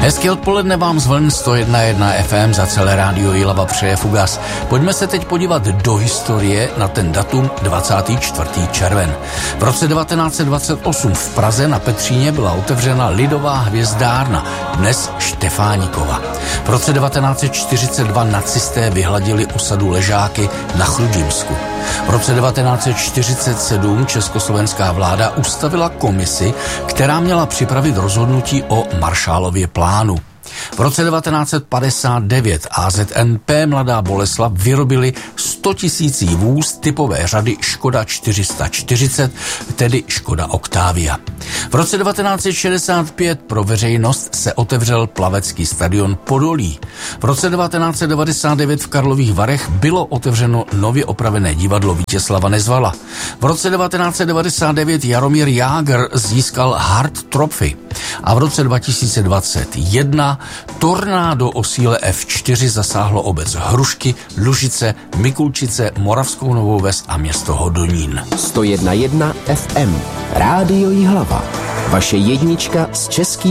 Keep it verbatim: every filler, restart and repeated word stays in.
Hezké odpoledne vám z vln sto jedna jedna F M za celé rádio Jihlava přeje Fugas. Pojďme se teď podívat do historie na ten datum dvacátého čtvrtého června. V roce devatenáct set dvacet osm v Praze na Petříně byla otevřena Lidová hvězdárna, dnes Štefánikova. V roce devatenáct set čtyřicet dva nacisté vyhladili osadu Ležáky na Chrudimsku. V roce devatenáct set čtyřicet sedm československá vláda ustavila komisi, která měla připravit rozhodnutí o Marshallově plánu. V roce devatenáct set padesát devět A Z N P Mladá Boleslav vyrobili sto tisíc vůz typové řady Škoda čtyři sta čtyřicet, tedy Škoda Octavia. V roce devatenáct set šedesát pět pro veřejnost se otevřel plavecký stadion Podolí. V roce devatenáct set devadesát devět v Karlových Varech bylo otevřeno nově opravené divadlo Vítězslava Nezvala. V roce devatenáct set devadesát devět Jaromír Jágr získal Hart Trophy. A v roce dva tisíce dvacet jedna tornádo o síle F čtyři zasáhlo obec Hrušky, Lužice, Mikulčice, Moravskou Novou Ves a město Hodonín. sto jedna jedna F M Rádio Jihlava. Vaše jednička s českým